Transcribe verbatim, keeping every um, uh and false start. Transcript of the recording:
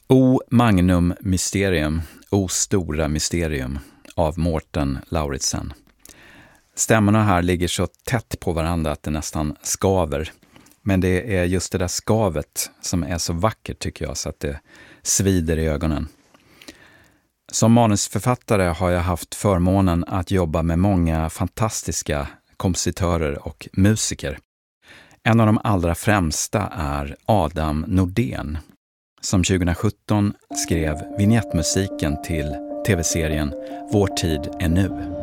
O Magnum Mysterium, O Stora Mysterium av Mårten Lauritsen. Stämmorna här ligger så tätt på varandra att det nästan skaver. Men det är just det där skavet som är så vackert tycker jag, så att det svider i ögonen. Som manusförfattare har jag haft förmånen att jobba med många fantastiska kompositörer och musiker. En av de allra främsta är Adam Nordén, som tjugohundrasjutton skrev vignettmusiken till tv-serien Vår tid är nu.